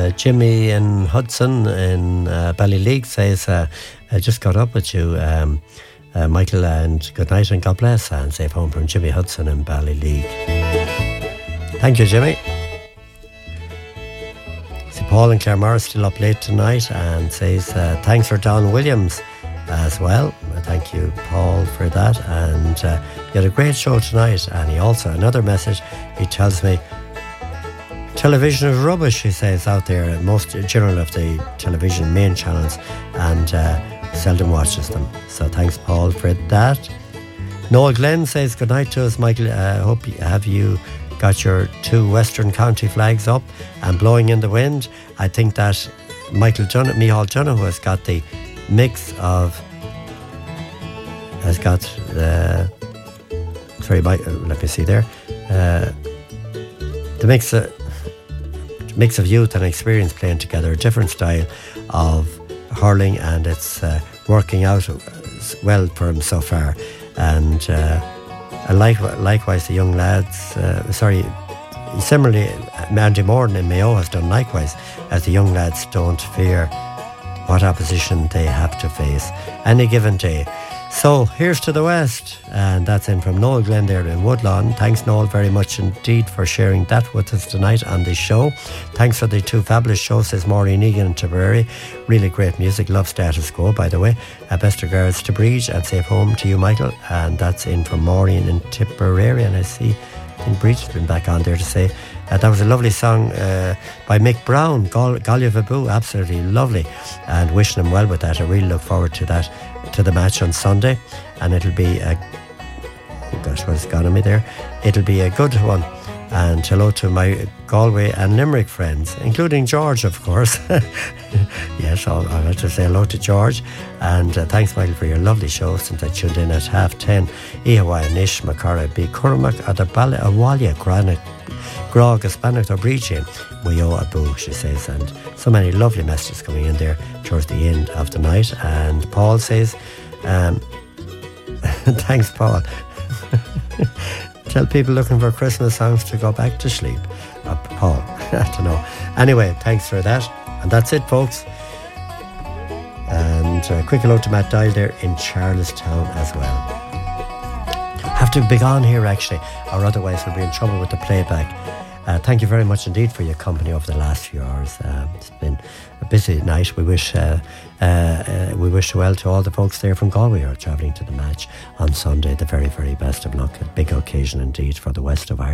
Jimmy in Hudson in Ballyleague says, I just got up with you, Michael, and good night and God bless, and safe home from Jimmy Hudson in Ballyleague. Thank you, Jimmy. See, Paul and Claire Morris still up late tonight and says, thanks for Don Williams as well. Thank you, Paul, for that. And you had a great show tonight. And he also, another message, he tells me, television is rubbish, he says, out there. Most general of the television main channels, and seldom watches them. So thanks, Paul, for that. Noel Glenn says good night to us, Michael. Hope you got your 2 Western County flags up and blowing in the wind. I think that Michael Donoghue has got the mix of let me see there, the mix of youth and experience playing together, a different style of hurling, and it's working out well for him so far. And likewise the young lads, similarly Andy Morton in Mayo has done likewise, as the young lads don't fear what opposition they have to face any given day. So here's to the West, and that's in from Noel Glenn there in Woodlawn. Thanks, Noel, very much indeed for sharing that with us tonight on this show. Thanks for the 2 fabulous shows, says Maureen Egan in Tipperary. Really great music. Love Status Quo, by the way. Best regards to Breege, and safe home to you, Michael. And that's in from Maureen in Tipperary, and I see Breege has been back on there to say that was a lovely song by Mick Brown, Galia Vabu, absolutely lovely, and wishing him well with that. I really look forward to that, to the match on Sunday, and it'll be what's got on me there? It'll be a good one. And hello to my Galway and Limerick friends, including George, of course. Yes, I'll have to say hello to George. And thanks, Michael, for your lovely show since I tuned in at 10:30. Ihawa, Nish, Makara, B. Kurmak, Adabala, Awalia, Granite, Grog, Hispanic, or Breach, Muyo, Abu, she says. And so many lovely messages coming in there towards the end of the night. And Paul says, thanks, Paul. Tell people looking for Christmas songs to go back to sleep. Paul, I don't know. Anyway, thanks for that. And that's it, folks. And quick hello to Matt Dial there in Charlestown as well. Have to be gone here, actually, or otherwise we'll be in trouble with the playback. Thank you very much indeed for your company over the last few hours. It's been a busy night. We wish well to all the folks there from Galway who are travelling to the match on Sunday. The very, very best of luck. A big occasion indeed for the west of Ireland.